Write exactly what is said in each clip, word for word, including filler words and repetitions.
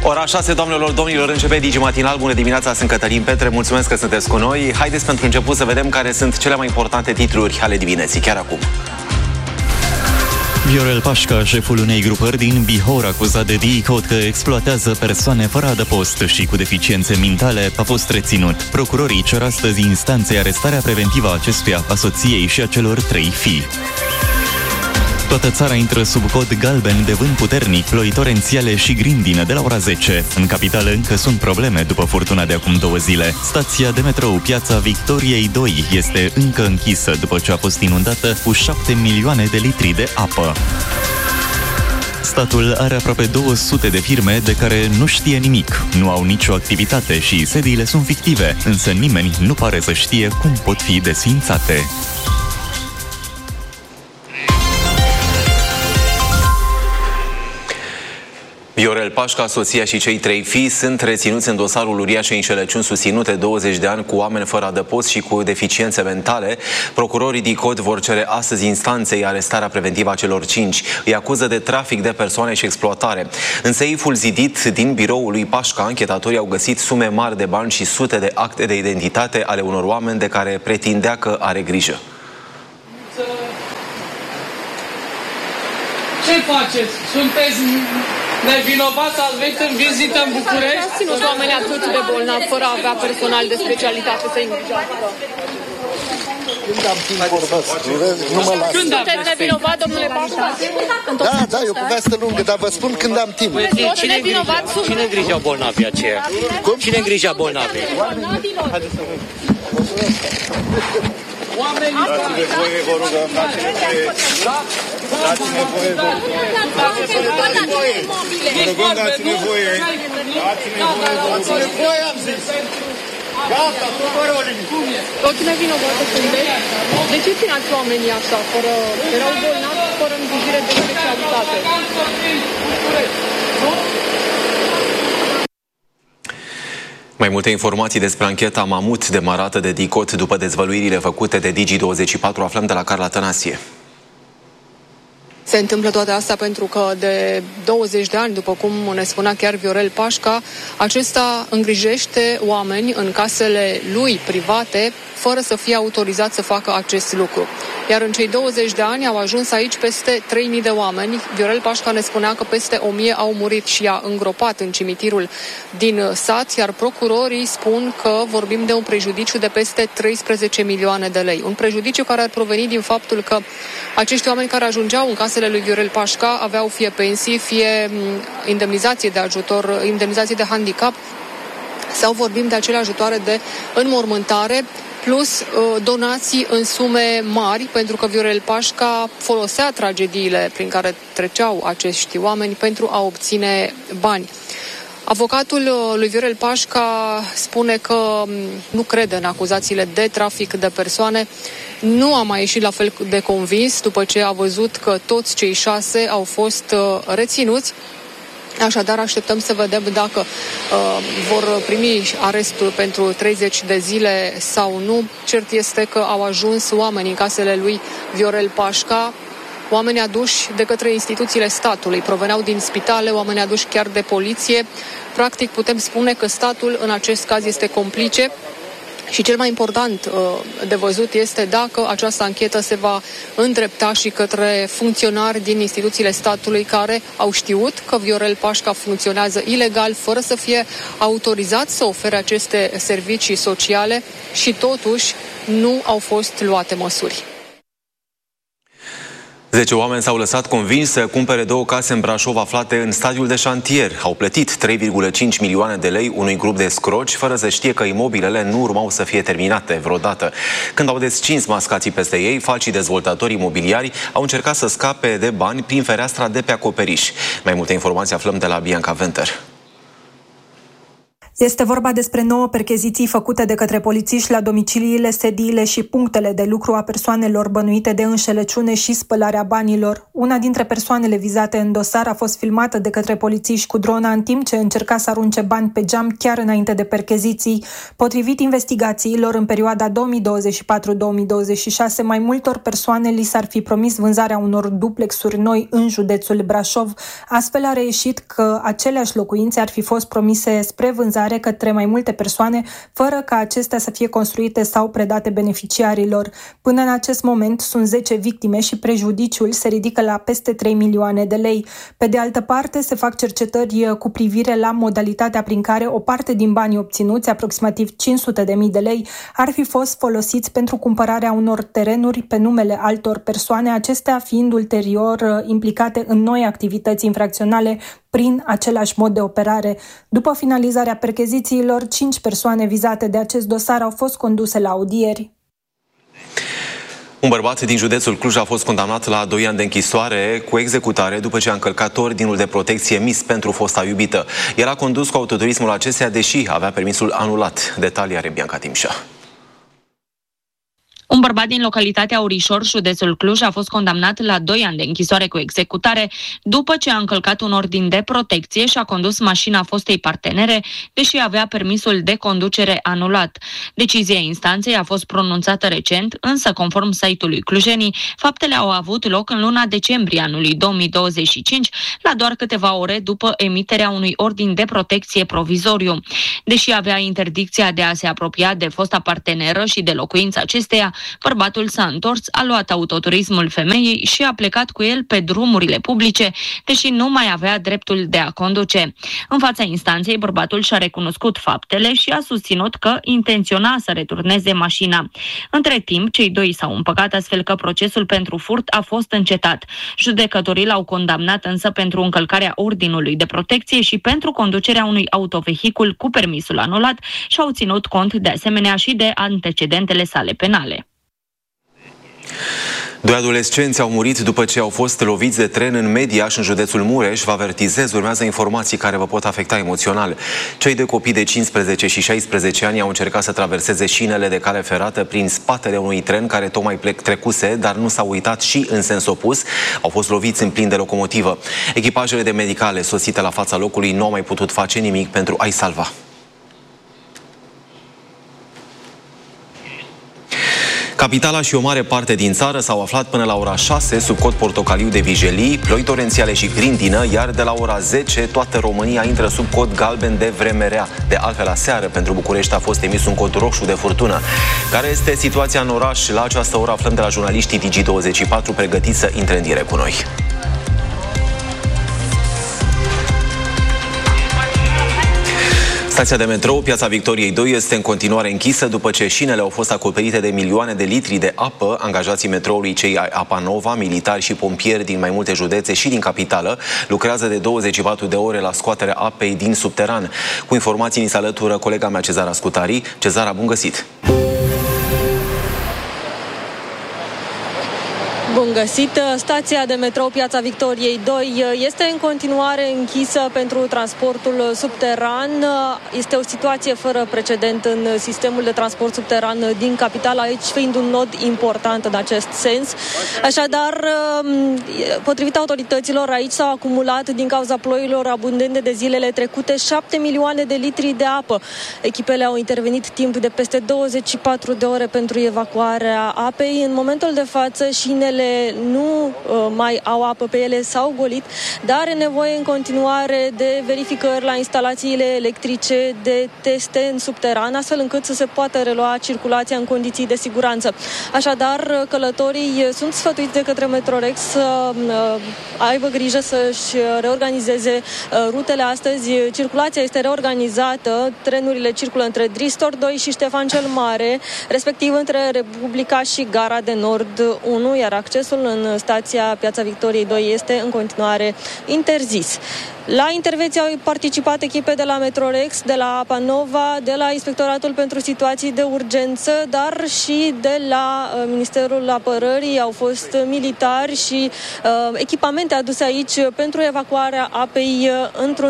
Ora șase, doamnelor, domnilor, începe Digi Matinal. Bună dimineața, sunt Cătălin Petre, mulțumesc că sunteți cu noi. Haideți pentru început să vedem care sunt cele mai importante titluri ale dimineții, chiar acum. Viorel Pașca, șeful unei grupări din Bihor, acuzat de DICOT că exploatează persoane fără adăpost și cu deficiențe mentale, a fost reținut. Procurorii cer astăzi instanței arestarea preventivă a acestuia, a soției și a celor trei fii. Toată țara intră sub cod galben de vânt puternic, ploi torențiale și grindină de la ora zece. În capitală încă sunt probleme după furtuna de acum două zile. Stația de metrou Piața Victoriei doi este încă închisă după ce a fost inundată cu șapte milioane de litri de apă. Statul are aproape două sute de firme de care nu știe nimic, nu au nicio activitate și sediile sunt fictive, însă nimeni nu pare să știe cum pot fi desființate. Viorel Pașca, soția și cei trei fii sunt reținuți în dosarul uriașei înșelăciuni susținute douăzeci de ani cu oameni fără adăpost și cu deficiențe mentale. Procurorii DICOT vor cere astăzi instanței arestarea preventivă a celor cinci. Îi acuză de trafic de persoane și exploatare. În seiful zidit din biroul lui Pașca, anchetatorii au găsit sume mari de bani și sute de acte de identitate ale unor oameni de care pretindea că are grijă. Ce faceți? Sunteți nevinovați, ați venit în vizită în București? Ați ținut oamenii atât de bolnavi, fără a avea personal de specialitate să-i îngrijească. Când am timp vorbesc, nu mă las. Sunteți nevinovat, domnule Pașca? Da, da, e o poveste lungă, dar vă spun când am timp. Cine Cine îngrijea bolnavii aceia? Cum? Cine îngrijea bolnavii? Oamenii... Dați-ne voie, vă rugăm, dați-ne voie. Dați-ne voie, vă rugăm. Dați-ne voie. Vă rugăm, dați-ne voie. Dați-ne voie, vă rugăm. Dați-ne voie, am zis. Gata, tuturor. O cine vinovată sunteți? De ce țineați oamenii așa, fără... Erau bolnavi, fără îngrijire de specialitate? Mai multe informații despre ancheta Mamut demarată de DICOT după dezvăluirile făcute de Digi douăzeci și patru aflăm de la Carla Tănasie. Se întâmplă toate astea pentru că de douăzeci de ani, după cum ne spunea chiar Viorel Pașca, acesta îngrijește oameni în casele lui private fără să fie autorizat să facă acest lucru. Iar în cei douăzeci de ani au ajuns aici peste trei mii de oameni. Viorel Pașca ne spunea că peste o mie au murit și i-a îngropat în cimitirul din sat, iar procurorii spun că vorbim de un prejudiciu de peste treisprezece milioane de lei. Un prejudiciu care ar proveni din faptul că acești oameni care ajungeau în casele lui Viorel Pașca aveau fie pensii, fie indemnizație de ajutor, indemnizație de handicap, sau vorbim de acele ajutoare de înmormântare, plus uh, donații în sume mari, pentru că Viorel Pașca folosea tragediile prin care treceau acești oameni pentru a obține bani. Avocatul lui Viorel Pașca spune că nu crede în acuzațiile de trafic de persoane. Nu a mai ieșit la fel de convins după ce a văzut că toți cei șase au fost reținuți. Așadar, așteptăm să vedem dacă uh, vor primi arestul pentru treizeci de zile sau nu. Cert este că au ajuns oameni în casele lui Viorel Pașca, oameni aduși de către instituțiile statului, proveneau din spitale, oameni aduși chiar de poliție. Practic, putem spune că statul în acest caz este complice. Și cel mai important de văzut este dacă această anchetă se va îndrepta și către funcționari din instituțiile statului care au știut că Viorel Pașca funcționează ilegal, fără să fie autorizat să ofere aceste servicii sociale și totuși nu au fost luate măsuri. Zece oameni s-au lăsat convinși să cumpere două case în Brașov aflate în stadiul de șantier. Au plătit trei virgulă cinci milioane de lei unui grup de scroci, fără să știe că imobilele nu urmau să fie terminate vreodată. Când au descins mascații peste ei, falcii dezvoltatori imobiliari au încercat să scape de bani prin fereastra de pe acoperiș. Mai multe informații aflăm de la Bianca Venter. Este vorba despre nouă percheziții făcute de către polițiști la domiciliile, sediile și punctele de lucru a persoanelor bănuite de înșelăciune și spălarea banilor. Una dintre persoanele vizate în dosar a fost filmată de către polițiști cu drona în timp ce încerca să arunce bani pe geam chiar înainte de percheziții. Potrivit investigațiilor, în perioada două mii douăzeci și patru - două mii douăzeci și șase, mai multor persoane li s-ar fi promis vânzarea unor duplexuri noi în județul Brașov. Astfel a reieșit că aceleași locuințe ar fi fost promise spre vânzare către mai multe persoane, fără ca acestea să fie construite sau predate beneficiarilor. Până în acest moment sunt zece victime și prejudiciul se ridică la peste trei milioane de lei. Pe de altă parte, se fac cercetări cu privire la modalitatea prin care o parte din banii obținuți, aproximativ cinci sute de mii de lei, ar fi fost folosiți pentru cumpărarea unor terenuri pe numele altor persoane, acestea fiind ulterior implicate în noi activități infracționale prin același mod de operare. După finalizarea perchezițiilor, cinci persoane vizate de acest dosar au fost conduse la audieri. Un bărbat din județul Cluj a fost condamnat la doi ani de închisoare cu executare după ce a încălcat ordinul de protecție emis pentru fosta iubită. El a condus cu autoturismul acesteia, deși avea permisul anulat. Detalii are Bianca Timșa. Un bărbat din localitatea Urișor, județul Cluj, a fost condamnat la doi ani de închisoare cu executare după ce a încălcat un ordin de protecție și a condus mașina fostei partenere, deși avea permisul de conducere anulat. Decizia instanței a fost pronunțată recent, însă, conform site-ului Clujenii, faptele au avut loc în luna decembrie anului două mii douăzeci și cinci, la doar câteva ore după emiterea unui ordin de protecție provizoriu. Deși avea interdicția de a se apropia de fosta parteneră și de locuința acesteia, bărbatul s-a întors, a luat autoturismul femeii și a plecat cu el pe drumurile publice, deși nu mai avea dreptul de a conduce. În fața instanței, bărbatul și-a recunoscut faptele și a susținut că intenționa să returneze mașina. Între timp, cei doi s-au împăcat astfel că procesul pentru furt a fost încetat. Judecătorii l-au condamnat însă pentru încălcarea ordinului de protecție și pentru conducerea unui autovehicul cu permisul anulat și au ținut cont de asemenea și de antecedentele sale penale. Doi adolescenți au murit după ce au fost loviți de tren în Mediaș, în județul Mureș. Vă avertizez, urmează informații care vă pot afecta emoțional. Cei doi copii de cincisprezece și șaisprezece ani au încercat să traverseze șinele de cale ferată prin spatele unui tren care tocmai plec trecuse, dar nu s-au uitat și în sens opus. Au fost loviți în plin de locomotivă. Echipajele de medicale sosite la fața locului nu au mai putut face nimic pentru a-i salva. Capitala și o mare parte din țară s-au aflat până la ora șase sub cod portocaliu de vijelii, ploi torențiale și grindină, iar de la ora zece toată România intră sub cod galben de vreme rea. De altfel, aseară pentru București a fost emis un cod roșu de furtună. Care este situația în oraș? La această oră aflăm de la jurnaliștii Digi douăzeci și patru pregătiți să intre în direct cu noi. Stația de metrou, Piața Victoriei doi, este în continuare închisă după ce șinele au fost acoperite de milioane de litri de apă. Angajații metroului, cei ai Apa Nova, militari și pompieri din mai multe județe și din capitală, lucrează de douăzeci și patru de ore la scoaterea apei din subteran. Cu informații ni se alătură colega mea Cezara Scutari. Cezara, bun găsit! Bun găsit! Stația de metrou Piața Victoriei doi este în continuare închisă pentru transportul subteran. Este o situație fără precedent în sistemul de transport subteran din capitală, aici fiind un nod important în acest sens. Așadar, potrivit autorităților, aici s-au acumulat din cauza ploilor abundente de zilele trecute șapte milioane de litri de apă. Echipele au intervenit timp de peste douăzeci și patru de ore pentru evacuarea apei. În momentul de față, șinele nu uh, mai au apă pe ele, s-au golit, dar e nevoie în continuare de verificări la instalațiile electrice, de teste în subteran, astfel încât să se poată relua circulația în condiții de siguranță. Așadar, călătorii sunt sfătuiți de către Metrorex să uh, aibă grijă să-și reorganizeze uh, rutele astăzi. Circulația este reorganizată, trenurile circulă între Dristor doi și Ștefan cel Mare, respectiv între Republica și Gara de Nord unu, iar accesul în stația Piața Victoriei doi este în continuare interzis. La intervenție au participat echipe de la Metrorex, de la Apa Nova, de la Inspectoratul pentru Situații de Urgență, dar și de la Ministerul Apărării. Au fost militari și uh, echipamente aduse aici pentru evacuarea apei uh, într-un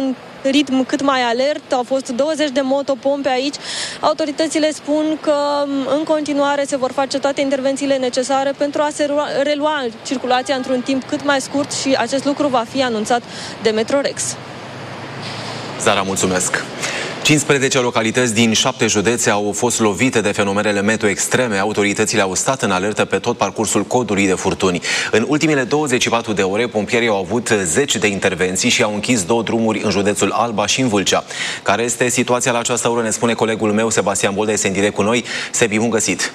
ritm cât mai alert. Au fost douăzeci de motopompe aici. Autoritățile spun că în continuare se vor face toate intervențiile necesare pentru a se relua circulația într-un timp cât mai scurt și acest lucru va fi anunțat de Metrorex. Zara, mulțumesc! cincisprezece localități din șapte județe au fost lovite de fenomenele meteo extreme. Autoritățile au stat în alertă pe tot parcursul codului de furtuni. În ultimele douăzeci și patru de ore, pompierii au avut zeci de intervenții și au închis două drumuri în județul Alba și în Vâlcea. Care este situația la această oră, ne spune colegul meu, Sebastian Boldea, este în direct cu noi. Sebi, bun găsit!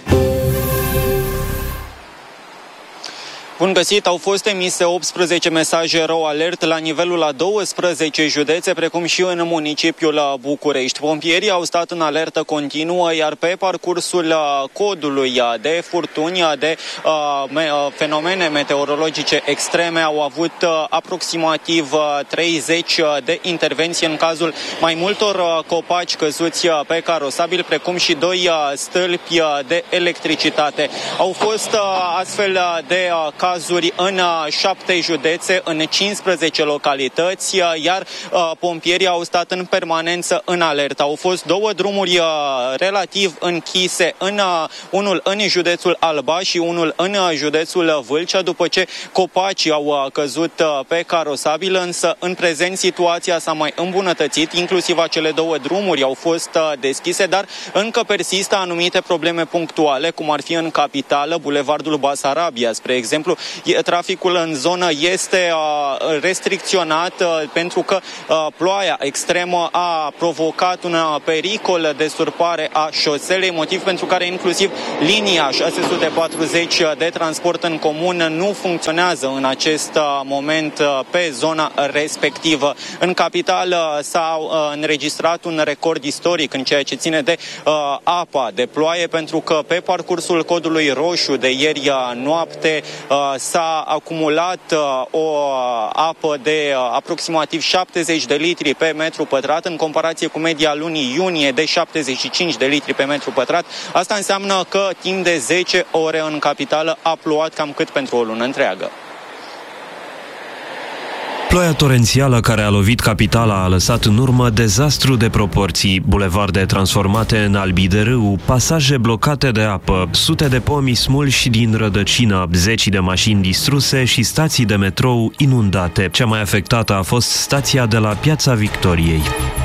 Bun găsit, au fost emise optsprezece mesaje rău alert la nivelul a douăsprezece județe, precum și în municipiul București. Pompierii au stat în alertă continuă, iar pe parcursul codului de furtuni, de uh, fenomene meteorologice extreme, au avut uh, aproximativ treizeci de intervenții în cazul mai multor copaci căzuți pe carosabil, precum și doi stâlpi de electricitate. Au fost uh, astfel de uh, cazuri în șapte județe, în cincisprezece localități, iar uh, pompierii au stat în permanență în alertă. Au fost două drumuri uh, relativ închise, în, uh, unul în județul Alba și unul în uh, județul Vâlcea, după ce copacii au uh, căzut uh, pe carosabil, însă în prezent situația s-a mai îmbunătățit, inclusiv acele două drumuri au fost uh, deschise, dar încă persistă anumite probleme punctuale, cum ar fi în capitală, Bulevardul Basarabia, spre exemplu. Traficul în zonă este uh, restricționat uh, pentru că uh, ploaia extremă a provocat un pericol de surpare a șoselei, motiv pentru care inclusiv linia șase sute patruzeci de transport în comun nu funcționează în acest uh, moment uh, pe zona respectivă. În capitală s-a uh, înregistrat un record istoric în ceea ce ține de uh, apa, de ploaie, pentru că pe parcursul codului roșu de ieri noapte uh, s-a acumulat uh, o apă de uh, aproximativ șaptezeci de litri pe metru pătrat, în comparație cu media lunii iunie de șaptezeci și cinci de litri pe metru pătrat. Asta înseamnă că timp de zece ore în capitală a plouat cam cât pentru o lună întreagă. Ploaia torențială care a lovit capitala a lăsat în urmă dezastru de proporții, bulevarde transformate în albi de râu, pasaje blocate de apă, sute de pomi smulși din rădăcină, zeci de mașini distruse și stații de metrou inundate. Cea mai afectată a fost stația de la Piața Victoriei.